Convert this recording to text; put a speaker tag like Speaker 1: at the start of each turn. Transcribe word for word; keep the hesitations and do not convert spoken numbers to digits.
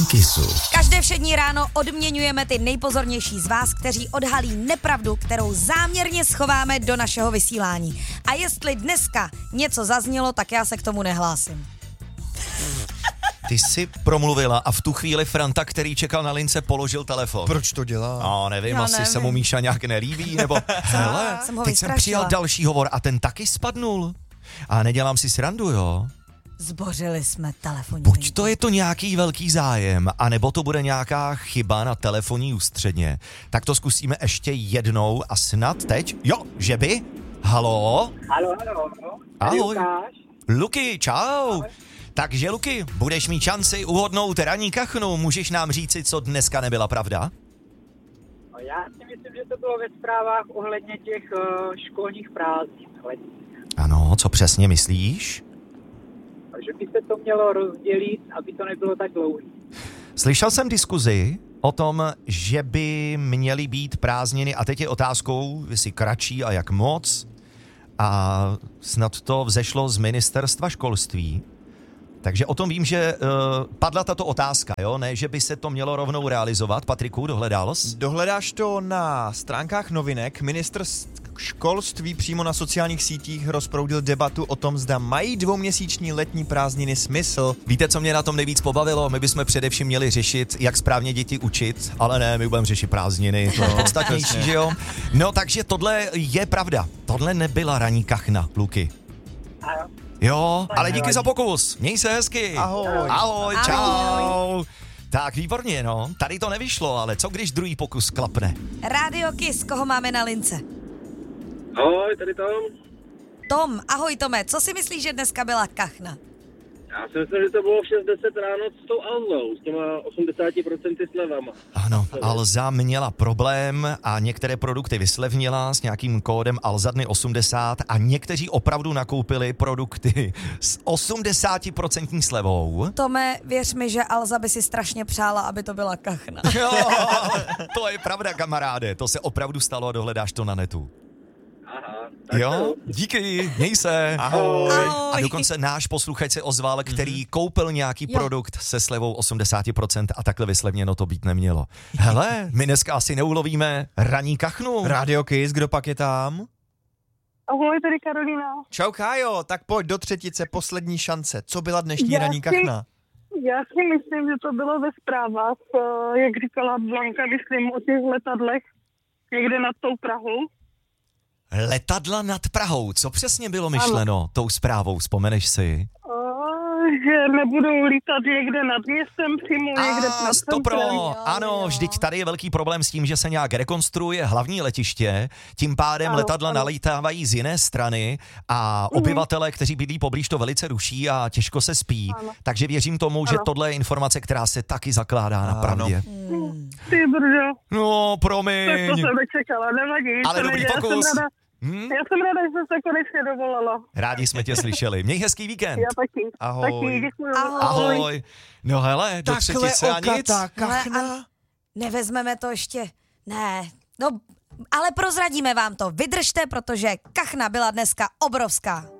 Speaker 1: Kissu.
Speaker 2: Každé všední ráno odměňujeme ty nejpozornější z vás, kteří odhalí nepravdu, kterou záměrně schováme do našeho vysílání. A jestli dneska něco zaznělo, tak já se k tomu nehlásím.
Speaker 3: Ty jsi promluvila a v tu chvíli Franta, který čekal na lince, položil telefon.
Speaker 4: Proč to dělá?
Speaker 3: No, nevím,
Speaker 2: Já
Speaker 3: asi
Speaker 2: nevím.
Speaker 3: se mu Míša nějak nelíbí, nebo... Hele,
Speaker 2: jsem ho
Speaker 3: teď jsem
Speaker 2: vystrašila.
Speaker 3: přijal další hovor a ten taky spadnul. A nedělám si srandu, jo?
Speaker 2: Zbořili jsme telefonní
Speaker 3: Buď
Speaker 2: linku.
Speaker 3: to je to nějaký velký zájem, anebo to bude nějaká chyba na telefonní ústředně. Tak to zkusíme ještě jednou a snad teď... Jo, že by? Halo?
Speaker 5: Halo, halo.
Speaker 3: Ahoj.
Speaker 5: Lukáš.
Speaker 3: Luky, čau. Takže Luky, budeš mít šanci uhodnout ranní kachnu. Můžeš nám říci, co dneska nebyla pravda?
Speaker 5: No, já si myslím, že to bylo ve zprávách ohledně těch uh, školních prázdnin.
Speaker 3: Ano, co přesně myslíš?
Speaker 5: Že by se to mělo rozdělit, aby to nebylo tak dlouhé.
Speaker 3: Slyšel jsem diskuzi o tom, že by měly být prázdniny a teď je otázkou, jestli kratší a jak moc. A snad to vzešlo z ministerstva školství. Takže o tom vím, že uh, padla tato otázka, jo? Ne, že by se to mělo rovnou realizovat. Patriku, dohledal jsi?
Speaker 4: Dohledáš to na stránkách novinek. Ministr školství přímo na sociálních sítích rozproudil debatu o tom, zda mají dvouměsíční letní prázdniny smysl.
Speaker 3: Víte, co mě na tom nejvíc pobavilo? My bychom především měli řešit, jak správně děti učit, ale ne, my budeme řešit prázdniny, to je podstatnější, že jo? No, takže tohle je pravda. Tohle nebyla ranní kachna, Luky.
Speaker 5: Ano.
Speaker 3: Jo, ale díky za pokus. Měj se hezky.
Speaker 4: Ahoj.
Speaker 3: Ahoj, čau.
Speaker 2: Ahoj.
Speaker 3: Tak, výborně, no. Tady to nevyšlo, ale co když druhý pokus klapne?
Speaker 2: Rádio Kiss, koho máme na lince?
Speaker 6: Ahoj, tady Tom.
Speaker 2: Tom, ahoj Tome, co si myslíš, že dneska byla kachna?
Speaker 6: Já si myslím, že to bylo v šest deset ráno s tou Alzou, s těma osmdesáti procenty slevama.
Speaker 3: Ano, Alza měla problém a některé produkty vyslevnila s nějakým kódem Alza dny osmdesát a někteří opravdu nakoupili produkty s osmdesáti procenty slevou.
Speaker 2: Tome, věř mi, že Alza by si strašně přála, aby to byla kachna.
Speaker 3: Jo, to je pravda, kamaráde, to se opravdu stalo a dohledáš to na netu.
Speaker 6: Aha, tak
Speaker 3: Jo,
Speaker 6: to.
Speaker 3: díky, měj se.
Speaker 4: Ahoj.
Speaker 2: Ahoj.
Speaker 3: A dokonce náš posluchač se ozval, který koupil nějaký
Speaker 2: Jo.
Speaker 3: produkt se slevou osmdesát procent a takhle vyslevněno to být nemělo. Hele, my dneska asi neulovíme ranní kachnu.
Speaker 4: Radio Kiss, kdo pak je tam?
Speaker 7: Ahoj, tady Karolina.
Speaker 4: Čau Kájo, tak pojď do třetice, poslední šance. Co byla dnešní
Speaker 7: Já
Speaker 4: ranní
Speaker 7: si-
Speaker 4: kachna?
Speaker 7: Já si myslím, že to bylo ve zprávách, eh, jak říkala Blanka, myslím o těch letadlech někde nad tou Prahou.
Speaker 3: Letadla nad Prahou, co přesně bylo myšleno tou zprávou, vzpomeneš si?
Speaker 7: Eh, že nebudou lítat někde nad městem přímo, někde
Speaker 3: A
Speaker 7: nad
Speaker 3: stopro,
Speaker 7: centrem.
Speaker 3: ano,
Speaker 2: jo.
Speaker 3: vždyť tady je velký problém s tím, že se nějak rekonstruuje hlavní letiště, tím pádem
Speaker 7: Ano,
Speaker 3: letadla
Speaker 7: ano.
Speaker 3: nalítávají z jiné strany a obyvatele, kteří bydlí poblíž, to velice ruší a těžko se spí.
Speaker 7: Ano.
Speaker 3: Takže věřím tomu, že
Speaker 7: Ano.
Speaker 3: tohle je informace, která se taky zakládá na
Speaker 4: Ano.
Speaker 3: pravdě.
Speaker 7: Ty brďo,
Speaker 3: No,
Speaker 7: tak to
Speaker 3: promiň.
Speaker 7: jsem nečekala, nevadí.
Speaker 3: Ale
Speaker 7: to
Speaker 3: dobrý
Speaker 7: nejde.
Speaker 3: pokus.
Speaker 7: Já jsem ráda,
Speaker 3: Hm?
Speaker 7: já jsem ráda, že jsem se konečně dovolala.
Speaker 3: Rádi jsme tě slyšeli. Měj hezký víkend.
Speaker 7: Já taky.
Speaker 4: Ahoj.
Speaker 7: Taky, děkuju.
Speaker 2: Ahoj.
Speaker 3: Ahoj. No hele, do třetice a nic.
Speaker 4: okatá
Speaker 2: Hele,
Speaker 4: kachna.
Speaker 2: a nevezmeme to ještě, ne, no, ale prozradíme vám to. Vydržte, protože kachna byla dneska obrovská.